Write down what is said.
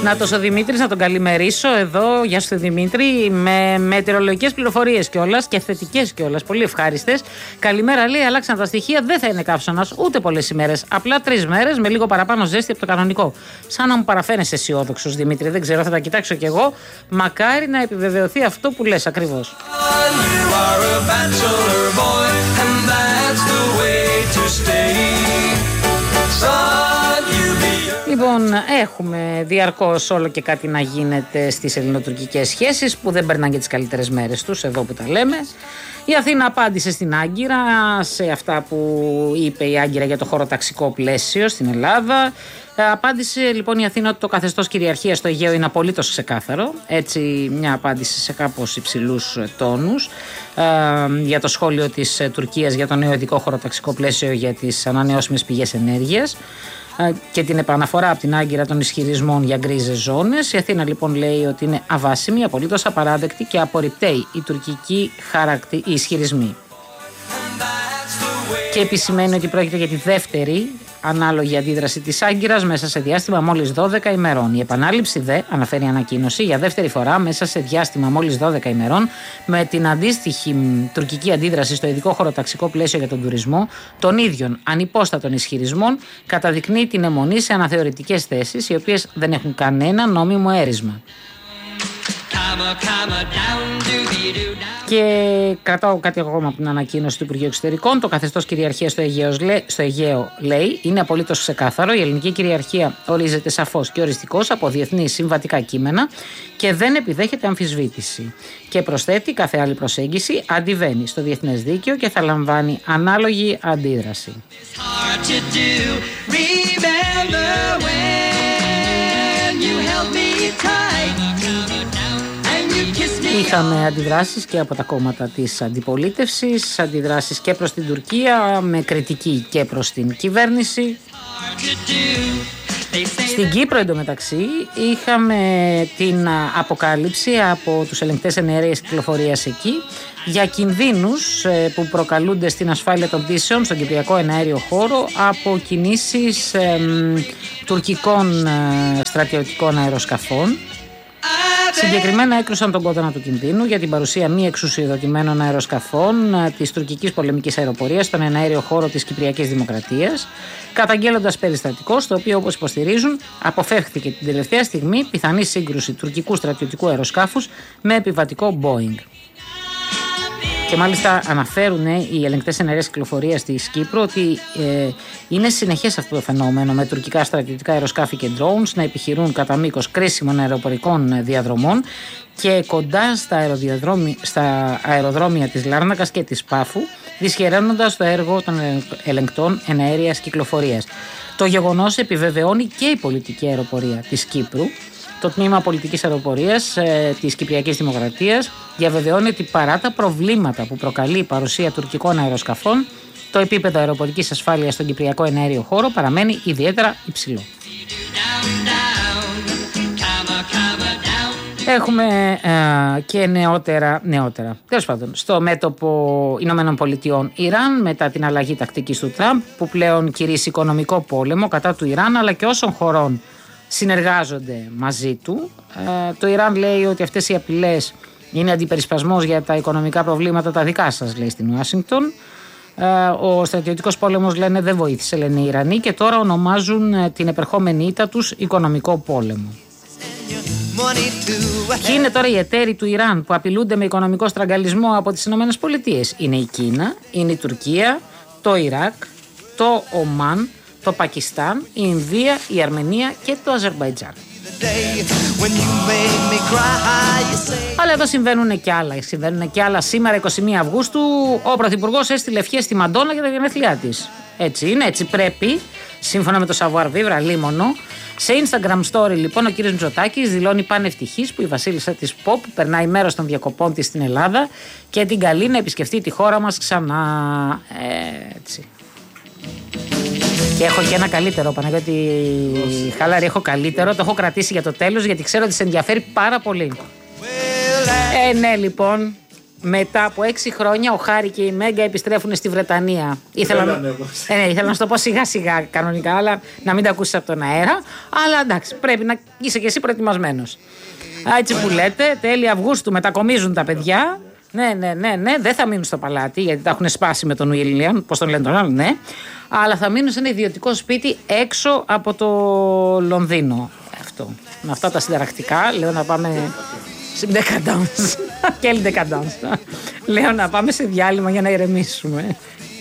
Να ο Δημήτρης, να τον καλημερίσω εδώ. Γεια σου Δημήτρη, με μετεωρολογικές πληροφορίες κιόλας και θετικές κιόλας, πολύ ευχάριστες. Καλημέρα, λέει, αλλάξαν τα στοιχεία, δεν θα είναι καύσωνας ούτε πολλές ημέρες. Απλά 3 μέρες με λίγο παραπάνω ζέστη από το κανονικό. Σαν να μου παραφαίνεσαι αισιόδοξος, Δημήτρη, δεν ξέρω, θα τα κοιτάξω κι εγώ. Μακάρι να επιβεβαιωθεί αυτό που λες ακριβώς. Λοιπόν, έχουμε διαρκώς όλο και κάτι να γίνεται στις ελληνοτουρκικές σχέσεις που δεν περνάνε και τις καλύτερες μέρες τους, εδώ που τα λέμε. Η Αθήνα απάντησε στην Άγκυρα σε αυτά που είπε η Άγκυρα για το χωροταξικό πλαίσιο στην Ελλάδα. Απάντησε λοιπόν η Αθήνα ότι το καθεστώς κυριαρχίας στο Αιγαίο είναι απολύτως ξεκάθαρο. Έτσι, μια απάντηση σε κάπως υψηλούς τόνους για το σχόλιο της Τουρκίας για το νέο ειδικό χωροταξικό πλαίσιο για τις ανανεώσιμες πηγές ενέργειας και την επαναφορά από την Άγκυρα των ισχυρισμών για γκρίζες ζώνες. Η Αθήνα λοιπόν λέει ότι είναι αβάσιμη, απολύτως απαράδεκτη και απορριπταίοι οι τουρκικοί ισχυρισμοί. Και επισημαίνει ότι πρόκειται για τη δεύτερη ανάλογη αντίδραση της Άγκυρας μέσα σε διάστημα μόλις 12 ημερών. Η επανάληψη δε, αναφέρει η ανακοίνωση, για δεύτερη φορά μέσα σε διάστημα μόλις 12 ημερών, με την αντίστοιχη τουρκική αντίδραση στο ειδικό χωροταξικό πλαίσιο για τον τουρισμό, των ίδιων ανυπόστατων ισχυρισμών, καταδεικνύει την αιμονή σε αναθεωρητικές θέσεις, οι οποίες δεν έχουν κανένα νόμιμο έρισμα. Και κρατάω κάτι ακόμα από την ανακοίνωση του Υπουργείου Εξωτερικών. Το καθεστώς κυριαρχίας στο Αιγαίο, λέει, είναι απολύτως ξεκάθαρο. Η ελληνική κυριαρχία ορίζεται σαφώς και οριστικώς από διεθνή συμβατικά κείμενα και δεν επιδέχεται αμφισβήτηση. Και προσθέτει, κάθε άλλη προσέγγιση αντιβαίνει στο διεθνές δίκαιο και θα λαμβάνει ανάλογη αντίδραση. Είχαμε αντιδράσεις και από τα κόμματα της αντιπολίτευσης, αντιδράσεις και προς την Τουρκία, με κριτική και προς την κυβέρνηση. Στην Κύπρο εντωμεταξύ είχαμε την αποκάλυψη από τους ελεγκτές εναέριας κυκλοφορίας εκεί για κινδύνους που προκαλούνται στην ασφάλεια των πτήσεων στον κυπριακό εναέριο χώρο από κινήσεις τουρκικών στρατιωτικών αεροσκαφών. Συγκεκριμένα έκρουσαν τον κόδωνα του κινδύνου για την παρουσία μη εξουσιοδοτημένων αεροσκαφών της τουρκικής πολεμικής αεροπορίας στον εναέριο χώρο της Κυπριακής Δημοκρατίας, καταγγέλλοντας περιστατικό στο οποίο, όπως υποστηρίζουν, αποφεύχθηκε την τελευταία στιγμή πιθανή σύγκρουση τουρκικού στρατιωτικού αεροσκάφους με επιβατικό Boeing. Και μάλιστα αναφέρουν οι ελεγκτές εναέριας κυκλοφορίας της Κύπρου ότι είναι συνεχές αυτό το φαινόμενο με τουρκικά στρατιωτικά αεροσκάφη και drones να επιχειρούν κατά μήκος κρίσιμων αεροπορικών διαδρομών και κοντά στα αεροδρόμια της Λάρνακας και της Πάφου, δυσχεραίνοντας το έργο των ελεγκτών εναέριας κυκλοφορίας. Το γεγονός επιβεβαιώνει και η πολιτική αεροπορία της Κύπρου. Το τμήμα πολιτικής αεροπορίας της Κυπριακής Δημοκρατίας διαβεβαιώνει ότι παρά τα προβλήματα που προκαλεί η παρουσία τουρκικών αεροσκαφών, το επίπεδο αεροπορικής ασφάλειας στον Κυπριακό εναέριο χώρο παραμένει ιδιαίτερα υψηλό. Έχουμε και νεότερα. Τέλος πάντων, στο μέτωπο Ηνωμένων Πολιτειών Ιράν, μετά την αλλαγή τακτικής του Τραμπ, που πλέον κηρύσσει οικονομικό πόλεμο κατά του Ιράν αλλά και όσων χωρών συνεργάζονται μαζί του. Το Ιράν λέει ότι αυτές οι απειλές είναι αντιπερισπασμός για τα οικονομικά προβλήματα τα δικά σας, λέει στην Ουάσιγκτον. Ο στρατιωτικός πόλεμος, λένε, δεν βοήθησε, λένε οι Ιρανοί, και τώρα ονομάζουν την επερχόμενη ήττα τους οικονομικό πόλεμο. Ποιοι είναι τώρα οι εταίροι του Ιράν που απειλούνται με οικονομικό στραγγαλισμό από τις Ηνωμένες Πολιτείες? Είναι η Κίνα, είναι η Τουρκία, το Ιράκ, το Ομάν, το Πακιστάν, η Ινδία, η Αρμενία και το Αζερμπαϊτζάν. Αλλά εδώ συμβαίνουν και άλλα. Σήμερα 21 Αυγούστου ο Πρωθυπουργός έστειλε ευχές στη Μαντόνα για τα γενέθλιά της. Έτσι είναι, έτσι πρέπει, σύμφωνα με το Savoir Vivre λίμωνο. Σε Instagram story λοιπόν ο κύριος Μητσοτάκης δηλώνει πανευτυχής που η βασίλισσα της Pop περνάει μέρος των διακοπών της στην Ελλάδα και την καλεί να επισκεφτεί τη χώρα μας ξανά. Έτσι. Και έχω και ένα καλύτερο, Παναγιώτη Χαλάρη, έχω καλύτερο, το έχω κρατήσει για το τέλος γιατί ξέρω ότι σε ενδιαφέρει πάρα πολύ. Ναι, λοιπόν, μετά από 6 χρόνια ο Χάρη και η Μέγκα επιστρέφουν στη Βρετανία. Ήθελα να σου το πω σιγά σιγά κανονικά, αλλά να μην τα ακούσεις από τον αέρα. Αλλά εντάξει, πρέπει να είσαι και εσύ προετοιμασμένος. Έτσι που λέτε, τέλη Αυγούστου μετακομίζουν τα παιδιά. Ναι, δεν θα μείνουν στο παλάτι, γιατί τα έχουν σπάσει με τον Βίλιαμ, πώς τον λένε τον άλλο, ναι. Αλλά θα μείνουν σε ένα ιδιωτικό σπίτι έξω από το Λονδίνο. Αυτό. Με αυτά τα συνταρακτικά, λέω να πάμε. Decadence. Quelle decadence. Λέω να πάμε σε διάλειμμα για να ηρεμήσουμε.